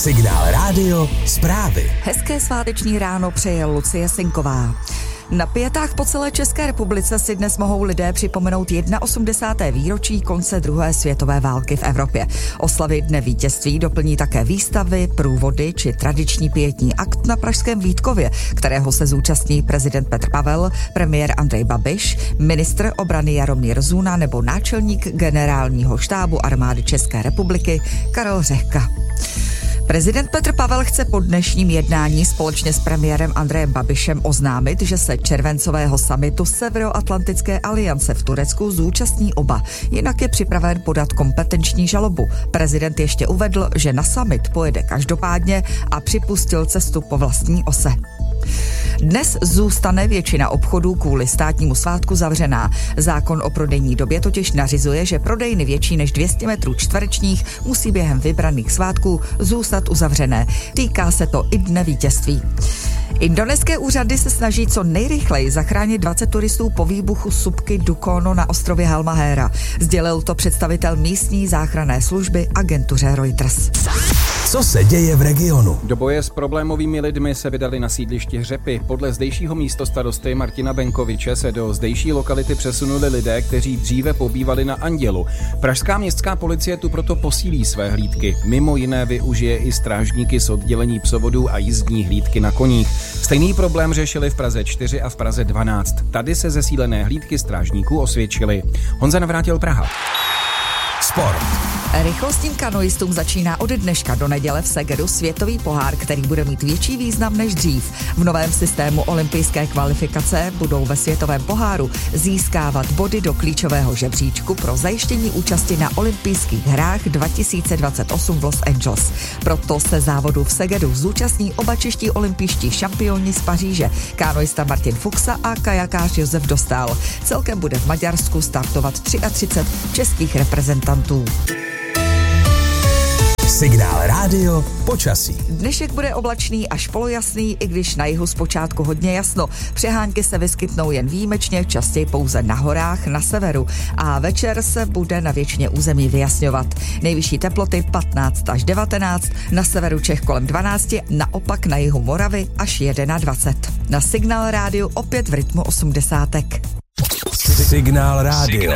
Signál Rádio zprávy. Hezké sváteční ráno přeje Lucie Sinková. Na pietách po celé České republice si dnes mohou lidé připomenout 81. výročí konce druhé světové války v Evropě. Oslavy Dne vítězství doplní také výstavy, průvody či tradiční pietní akt na pražském Vítkově, kterého se zúčastní prezident Petr Pavel, premiér Andrej Babiš, ministr obrany Jaromír Zuna nebo náčelník generálního štábu armády České republiky Karel Řehka. Prezident Petr Pavel chce po dnešním jednání společně s premiérem Andrejem Babišem oznámit, že se červencového summitu Severoatlantické aliance v Turecku zúčastní oba. Jinak je připraven podat kompetenční žalobu. Prezident ještě uvedl, že na summit pojede každopádně a připustil cestu po vlastní ose. Dnes zůstane většina obchodů kvůli státnímu svátku zavřená. Zákon o prodejní době totiž nařizuje, že prodejny větší než 200 metrů čtverečních musí během vybraných svátků zůstat uzavřené. Týká se to i Dne vítězství. Indonéské úřady se snaží co nejrychleji zachránit 20 turistů po výbuchu sopky Dukono na ostrově Halmahera. Sdělil to představitel místní záchranné služby agentuře Reuters. Co se děje v regionu? Do boje s problémovými lidmi se vydali na sídlišti Hřepy. Podle zdejšího místostarosty Martina Benkoviče se do zdejší lokality přesunuli lidé, kteří dříve pobývali na Andělu. Pražská městská policie tu proto posílí své hlídky. Mimo jiné využije i strážníky z oddělení psovodů a jízdní hlídky na koních. Stejný problém řešili v Praze 4 a v Praze 12. Tady se zesílené hlídky strážníků osvědčily. Honza Navrátil, Praha. Sport. Rychlostním kanoistům začíná od dneška do neděle v Segedu světový pohár, který bude mít větší význam než dřív. V novém systému olympijské kvalifikace budou ve světovém poháru získávat body do klíčového žebříčku pro zajištění účasti na olympijských hrách 2028 v Los Angeles. Proto se závodu v Segedu zúčastní oba čeští olympijští šampioni z Paříže, kanoista Martin Fuchsa a kajakář Josef Dostál. Celkem bude v Maďarsku startovat 33 českých reprezentantů. Signál Rádio počasí. Dnešek bude oblačný až polojasný, i když na jihu zpočátku hodně jasno. Přehánky se vyskytnou jen výjimečně, častěji pouze na horách na severu. A večer se bude na většině území vyjasňovat. Nejvyšší teploty 15 až 19, na severu Čech kolem 12, naopak na jihu Moravy až 21. Na Signál Rádiu opět v rytmu 80. Signál Rádio.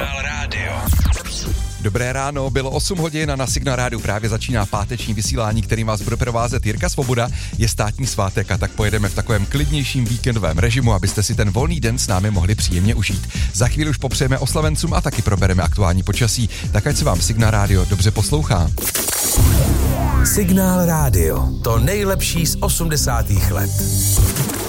Dobré ráno, bylo 8 hodin a na Signál Rádiu právě začíná páteční vysílání, kterým vás bude provázet Jirka Svoboda. Je státní svátek a tak pojedeme v takovém klidnějším víkendovém režimu, abyste si ten volný den s námi mohli příjemně užít. Za chvíli už popřejeme oslavencům a taky probereme aktuální počasí, tak ať se vám Signál Rádio dobře poslouchá. Signál Rádio, to nejlepší z 80. let.